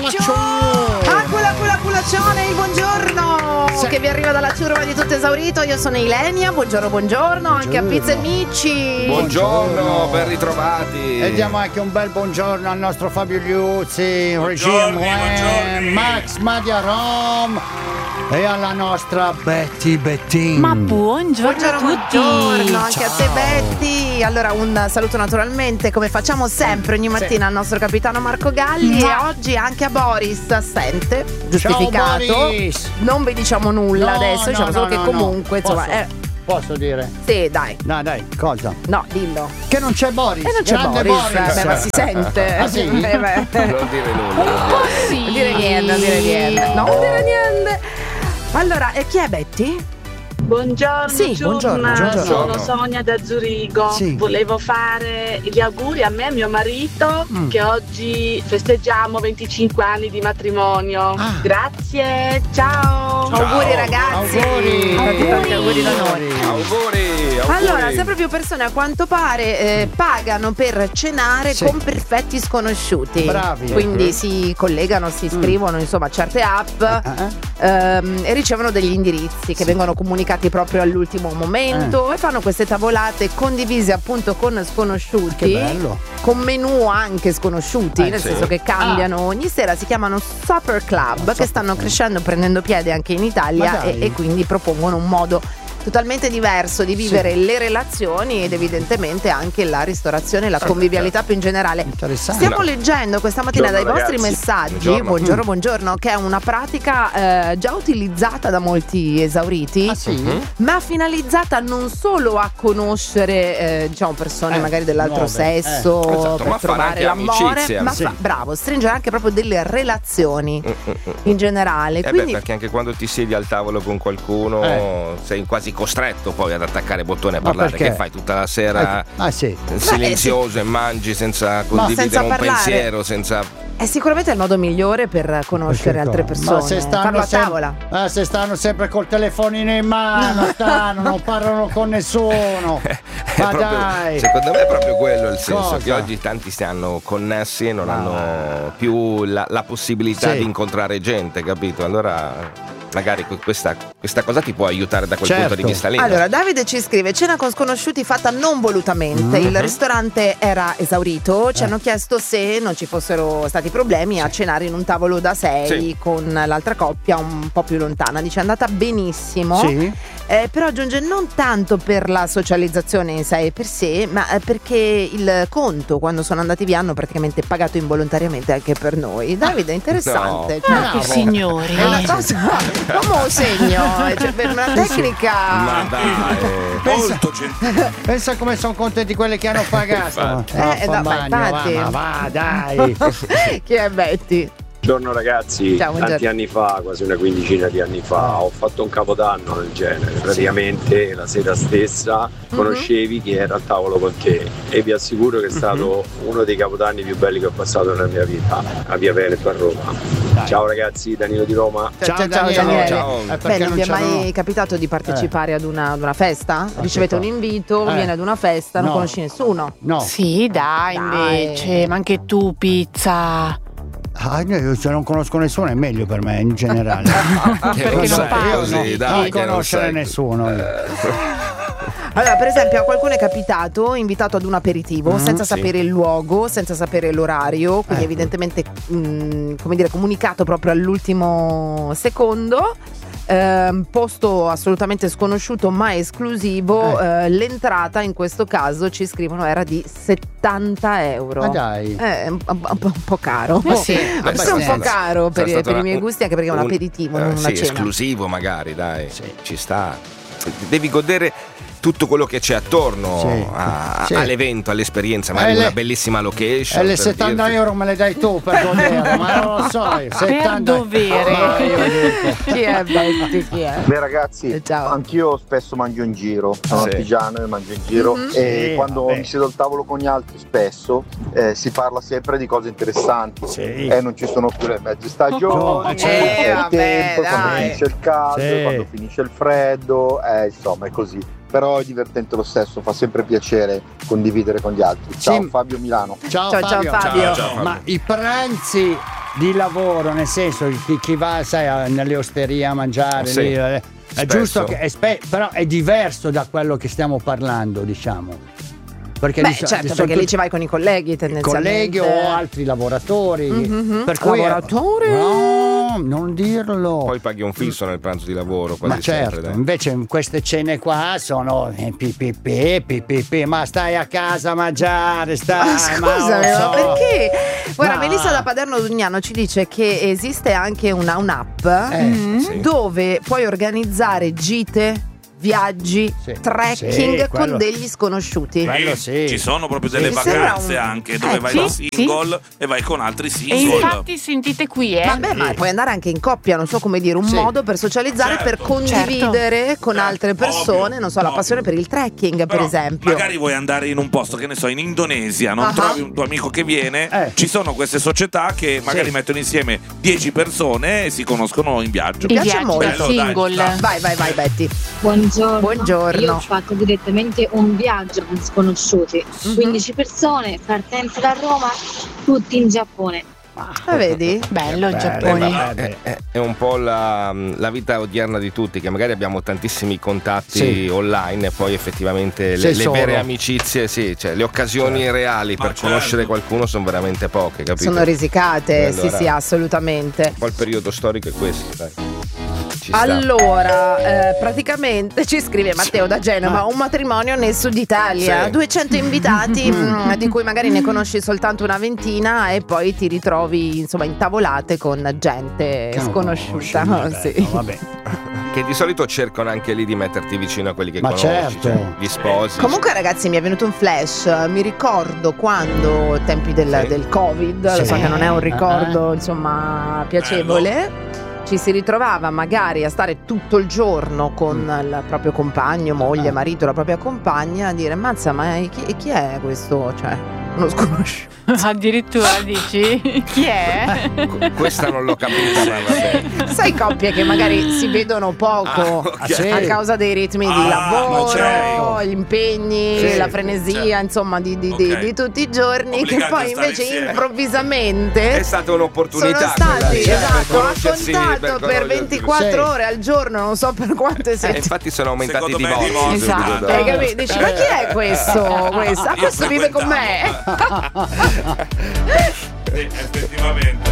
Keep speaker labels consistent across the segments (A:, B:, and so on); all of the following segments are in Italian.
A: Culaccione, il buongiorno che vi arriva dalla ciurma di Tutto Esaurito. Io sono Ilenia, buongiorno anche a Pizza e Micci.
B: Buongiorno, ben ritrovati.
C: E diamo anche un bel buongiorno al nostro Fabio Liuzzi, Regime Max Madia Rom e alla nostra Betty Bettin.
A: Ma buongiorno a tutti. Buongiorno anche a te Betty. Allora un saluto naturalmente come facciamo sempre ogni mattina al nostro capitano Marco Galli e oggi anche a Boris assente, giustificato.
C: Ciao, Boris.
A: Non vi diciamo nulla adesso, diciamo solo che comunque insomma
C: Posso dire?
A: Sì, dai.
C: No, dai, cosa?
A: No, dillo.
C: Che non c'è Boris.
A: E non c'è Boris. Beh, ma si sente.
C: Ah, sì?
B: Non dire nulla.
A: Non dire niente. Non dire niente. Allora, chi è Betty?
D: Buongiorno,
A: sì, buongiorno.
D: Sono Sonia da Zurigo.
C: Sì.
D: Volevo fare gli auguri a me e mio marito che oggi festeggiamo 25 anni di matrimonio. Grazie, ciao.
A: Auguri ragazzi. Tanti auguri da noi.
B: Auguri.
A: Allora, sempre più persone a quanto pare pagano per cenare con perfetti sconosciuti.
C: Bravi.
A: Quindi si collegano, si iscrivono insomma a certe app e ricevono degli indirizzi che vengono comunicati proprio all'ultimo momento e fanno queste tavolate condivise appunto con sconosciuti.
C: Che bello.
A: Con menù anche sconosciuti, nel senso che cambiano ogni sera. Si chiamano Supper Club, che stanno crescendo, prendendo piede anche in Italia e quindi propongono un modo totalmente diverso di vivere le relazioni ed evidentemente anche la ristorazione, la convivialità più in generale. Stiamo leggendo questa mattina dai vostri messaggi, buongiorno, che è una pratica già utilizzata da molti esauriti, ma finalizzata non solo a conoscere diciamo persone magari dell'altro sesso, per trovare l'amore, ma bravo, stringere anche proprio delle relazioni in generale. Quindi
B: perché anche quando ti siedi al tavolo con qualcuno sei quasi costretto poi ad attaccare bottone e parlare. Che fai tutta la sera silenzioso e mangi senza condividere un pensiero, senza...
A: È sicuramente il modo migliore per conoscere altre persone.
C: Ma se stanno
A: a tavola.
C: Se stanno sempre col telefonino in mano, non parlano con nessuno. Ma dai.
B: Secondo me è proprio quello il senso, che oggi tanti stanno connessi e non hanno più la possibilità di incontrare gente, capito? Allora magari questa cosa ti può aiutare da quel punto di vista lì.
A: Allora Davide ci scrive: cena con sconosciuti fatta non volutamente, il ristorante era esaurito, ci hanno chiesto se non ci fossero stati problemi a cenare in un tavolo da 6 con l'altra coppia un po' più lontana. Dice è andata benissimo, però aggiunge non tanto per la socializzazione in sé per sé, ma perché il conto quando sono andati via hanno praticamente pagato involontariamente anche per noi. Davide, interessante.
E: Che signori.
A: È una cosa come un segno, cioè, per una tecnica.
B: Ma dai, molto gentile.
C: Pensa come sono contenti quelli che hanno pagato.
A: Infatti.
C: Va, dai.
A: Chi è Betty?
F: Buongiorno ragazzi,
A: Ciao,
F: tanti anni fa, quasi una quindicina di anni fa, ho fatto un capodanno del genere, praticamente la sera stessa conoscevi chi era al tavolo con te e vi assicuro che è stato uno dei capodanni più belli che ho passato nella mia vita, a Via Veneto a Roma. Ciao ragazzi, Danilo di Roma.
A: Ciao Daniele. Beh, non vi è mai capitato di partecipare ad una festa? Ricevete un invito, viene ad una festa, non conosci nessuno?
C: No.
E: Sì, dai, invece, ma anche tu pizza.
C: Io se non conosco nessuno è meglio per me in generale.
E: Perché non parli?
C: Non conoscere nessuno.
A: Allora, per esempio, a qualcuno è capitato invitato ad un aperitivo senza sapere il luogo, senza sapere l'orario, quindi evidentemente come dire, comunicato proprio all'ultimo secondo. Posto assolutamente sconosciuto ma esclusivo. L'entrata in questo caso ci scrivono era di 70 euro.
C: Ma dai,
A: un po' caro.
E: Sì,
A: Forse un po' caro per i miei gusti, anche perché è un aperitivo, non una cena.
B: Esclusivo magari, dai, ci sta. Devi godere tutto quello che c'è attorno all'evento, all'esperienza, magari una bellissima location.
C: E le 70 euro me le dai tu per godere, ma non lo so. 70
E: per dovere.
A: Chi è Betty? Chi è?
G: Beh ragazzi, anch'io spesso mangio in giro, sono artigiano e mangio in giro e quando mi siedo al tavolo con gli altri spesso si parla sempre di cose interessanti e non ci sono più le mezze stagioni, è il tempo, quando finisce il caldo, quando finisce il freddo, insomma è così. Però è divertente lo stesso, fa sempre piacere condividere con gli altri. Ciao Fabio Milano.
C: Ciao Fabio. Ma i pranzi di lavoro, nel senso chi va, sai, nelle osterie a mangiare,
B: sì,
C: lì, è giusto che però è diverso da quello che stiamo parlando, diciamo. Perché
A: perché lì ci vai con i colleghi tendenzialmente.
C: Colleghi o altri lavoratori. Per cui
A: lavoratori?
C: No, non dirlo.
B: Poi paghi un fisso nel pranzo di lavoro, quasi
C: ma certo,
B: sempre,
C: invece queste cene qua sono ma stai a casa a mangiare, stai.
A: Scusami, ma perché? Guarda, Melissa da Paderno Dugnano ci dice che esiste anche un'app dove puoi organizzare gite, viaggi, trekking con degli sconosciuti.
H: Ci sono proprio delle vacanze anche dove vai da single e vai con altri single.
E: E infatti sentite qui,
A: Vabbè, ma puoi andare anche in coppia, non so come dire, un modo per socializzare, per condividere con altre persone, non so, la passione per il trekking, per esempio.
H: Magari vuoi andare in un posto, che ne so, in Indonesia, non trovi un tuo amico che viene, ci sono queste società che magari mettono insieme 10 persone e si conoscono in viaggio.
A: Mi piace molto.
E: Single.
A: Vai Betty.
I: Buongiorno. Io ho fatto direttamente un viaggio con sconosciuti. 15 persone, partenza da Roma, tutti in Giappone.
A: Vedi?
E: Bello il Giappone.
B: È un po' la vita odierna di tutti, che magari abbiamo tantissimi contatti online e poi effettivamente le vere amicizie, cioè le occasioni reali per conoscere qualcuno sono veramente poche, capito?
A: Sono risicate,
B: allora,
A: sì, assolutamente.
B: Un po' il periodo storico è questo, dai.
A: Allora, praticamente ci scrive Matteo da Genova, un matrimonio nel sud Italia, 200 invitati di cui magari ne conosci soltanto una ventina e poi ti ritrovi insomma intavolate con gente sconosciuta.
C: Vabbè.
B: Che di solito cercano anche lì di metterti vicino a quelli che conosci,
C: certo,
B: gli sposi.
A: Comunque ragazzi, mi è venuto un flash, mi ricordo quando, ai tempi del Covid, lo so che non è un ricordo insomma piacevole, ci si ritrovava magari a stare tutto il giorno con il proprio compagno, moglie, marito, la propria compagna, a dire mazza, ma chi è questo? Cioè, uno sconosciuto.
E: Addirittura dici? Chi è?
B: Questa non l'ho capita, ma vabbè.
A: Sai, coppie che magari si vedono poco a causa dei ritmi di lavoro, gli impegni, la frenesia, insomma, di tutti i giorni, che poi invece improvvisamente
B: è stata un'opportunità.
A: Sono stati a contatto per 24 ore al giorno, non so per quante
B: infatti sono aumentati i divorzi.
A: Esatto. Dici, ma chi è questo? Questo vive con me.
H: Effettivamente.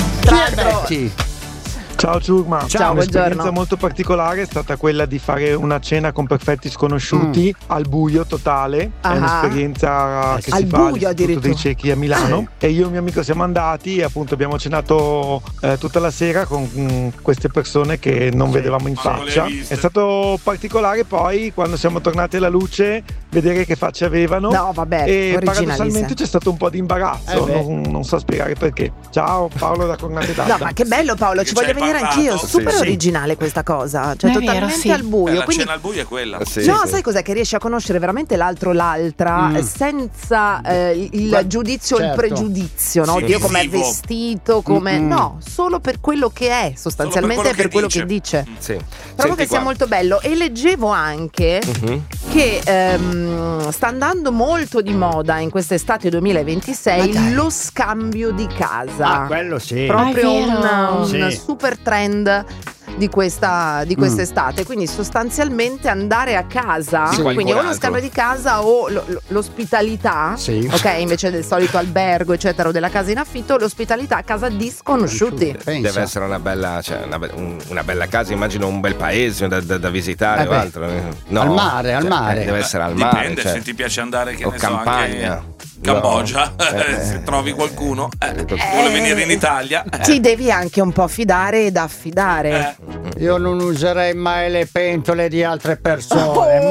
J: Ciao Ciurma.
A: Ciao,
J: un'esperienza molto particolare è stata quella di fare una cena con perfetti sconosciuti al buio totale. È un'esperienza che si fa all'Istituto dei Ciechi a Milano. E io e il mio amico siamo andati e appunto abbiamo cenato tutta la sera con queste persone che non vedevamo in faccia. È stato particolare poi quando siamo tornati alla luce vedere che facce avevano. E paradossalmente c'è stato un po' di imbarazzo. Non so spiegare perché. Ciao, Paolo da Cornate d'Adda.
A: No, ma che bello Paolo, ci voglio venire anch'io, super originale questa cosa, cioè totalmente al buio.
H: La cena al buio è quella.
A: Sai cos'è? Che riesci a conoscere veramente l'altro, l'altra, senza il giudizio, il pregiudizio, no? Oddio, com'è vestito, come no, solo per quello che è, sostanzialmente per quello che dice. Trovo che sia molto bello. E leggevo anche che sta andando molto di moda in quest'estate 2026 lo scambio di casa.
C: Quello sì.
A: Proprio un super trend di quest'estate, quindi sostanzialmente andare a casa, quindi o lo scambio di casa o l'ospitalità, ok, invece del solito albergo eccetera o della casa in affitto, l'ospitalità a casa di sconosciuti.
B: Deve essere una bella, una bella casa, immagino un bel paese da visitare o altro. No,
C: al mare.
B: Deve essere al mare.
H: Dipende se ti piace andare, che
B: o
H: ne so,
B: campagna.
H: anche Cambogia, se trovi qualcuno vuole venire in Italia,
A: ti devi anche un po' fidare ed affidare.
C: Io non userei mai le pentole di altre persone.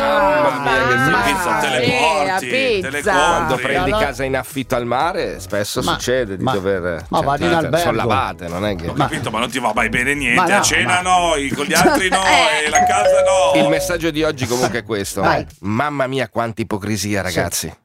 B: Quando prendi casa in affitto al mare, spesso succede di dover.
C: Ma vado in albergo.
B: Sono lavate, non è che.
H: Ho capito, ma non ti va mai bene niente. A cena noi, con gli altri no, e la casa no.
B: Il messaggio di oggi comunque è questo. Mamma mia, quanta ipocrisia, ragazzi.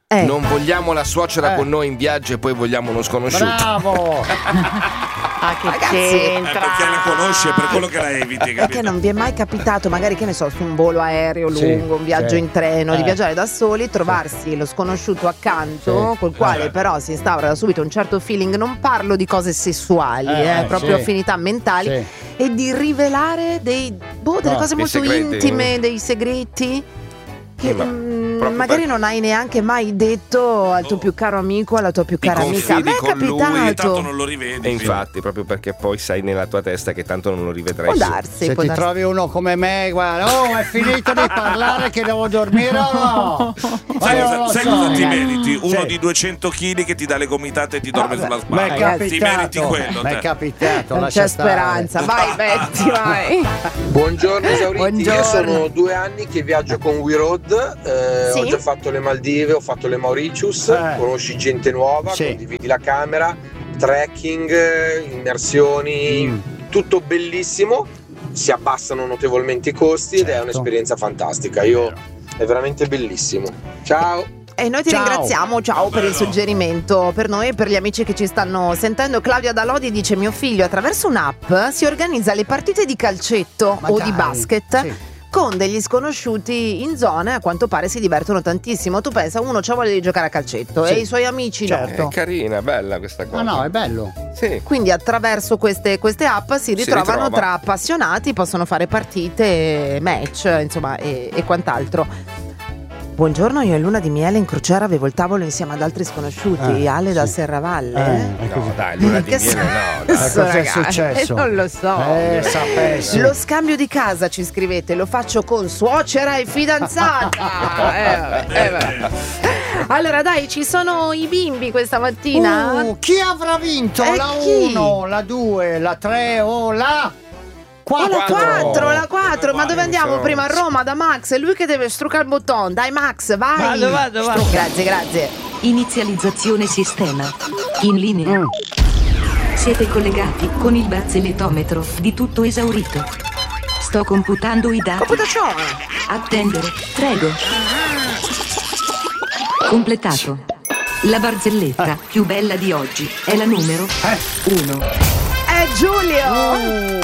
B: Non vogliamo la suocera con noi in viaggio e poi vogliamo uno sconosciuto.
C: Bravo!
E: Che c'entra?
H: Perché la conosce, per quello che la eviti.
A: Perché non vi è mai capitato, magari che ne so, su un volo aereo lungo, un viaggio in treno, di viaggiare da soli, trovarsi lo sconosciuto accanto, col quale però si instaura da subito un certo feeling, non parlo di cose sessuali, proprio affinità mentali, e di rivelare delle cose molto intime, dei segreti che magari non hai neanche mai detto al tuo più caro amico, alla tua più cara amica. A me è capitato.
H: Lui, tanto non lo rivedi.
B: E infatti, proprio perché poi sai nella tua testa che tanto non lo rivedrai.
A: Può darsi.
C: Se ti trovi uno come me, guarda, è finito di parlare che devo dormire o no?
H: Sai cosa ti meriti? Uno di 200 kg che ti dà le gomitate e ti dorme sulla spalla. Ti meriti quello.
C: Mi è capitato.
A: Non c'è speranza. Vai Betty, vai.
K: Buongiorno esauriti. Io sono 2 anni che viaggio con We Road. Ho già fatto le Maldive, ho fatto le Mauritius, conosci gente nuova, condividi la camera, trekking, immersioni, tutto bellissimo, si abbassano notevolmente i costi ed è un'esperienza fantastica, è veramente bellissimo. Ciao!
A: E noi ti ringraziamo, per il suggerimento per noi e per gli amici che ci stanno sentendo. Claudia Dalodi dice: mio figlio attraverso un'app si organizza le partite di calcetto o di basket con degli sconosciuti in zona, a quanto pare si divertono tantissimo. Tu pensa, uno c'ha voglia di giocare a calcetto e i suoi amici no.
B: È carina, bella questa cosa.
C: No, è bello.
B: Sì.
A: Quindi attraverso queste app si ritrovano tra appassionati, possono fare partite, match, insomma, e quant'altro. Buongiorno, io e Luna di Miele in crociera avevo il tavolo insieme ad altri sconosciuti, Ale da Serravalle.
B: No, dai, Luna di Miele no.
C: Cosa è successo?
A: Non lo so.
C: Sapessi.
A: Lo scambio di casa, ci scrivete, lo faccio con suocera e fidanzata. Allora dai, ci sono i bimbi questa mattina.
C: Chi avrà vinto? La 1, la 2, la 3 o la 4?
A: La 4, ma dove andiamo prima? A Roma da Max, è lui che deve struccare il bottone. Dai Max, vai.
E: Vado.
A: Grazie.
L: Inizializzazione sistema. In linea. Siete collegati con il barzelletometro di tutto esaurito. Sto computando i dati.
A: Computazione.
L: Attendere, prego. Completato. La barzelletta più bella di oggi è la numero 1.
A: È Giulio.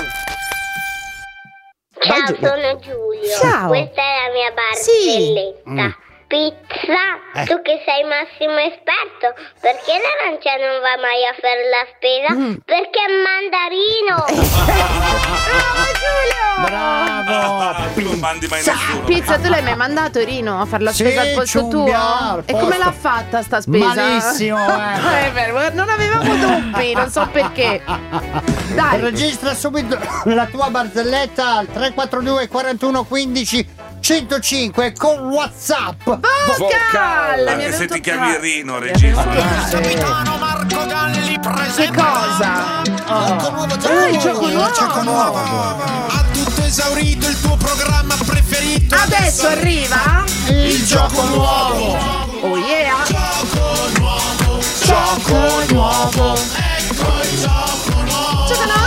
M: Ciao, sono Giulio.
A: Ciao.
M: Questa è la mia barzelletta. Pizza, tu che sei massimo esperto, perché l'arancia non va mai a fare la spesa? Perché è mandarino.
C: Bravo.
H: Non mandi mai nessuno.
A: Pizza, tu l'hai mai mandato Rino a fare la spesa al posto tuo? E come l'ha fatta sta spesa?
C: Malissimo.
A: Non avevamo dubbi, non so perché. Dai.
C: Registra subito la tua barzelletta al 342 41 15 105 con WhatsApp.
A: Vocal.
H: Se ti chiami Rino, registra.
N: Capitano Marco Galli presenta.
A: Che cosa?
N: Il gioco nuovo. Ha tutto esaurito il tuo programma preferito.
A: Adesso arriva
N: il gioco nuovo.
A: Oh yeah.
N: Gioco nuovo.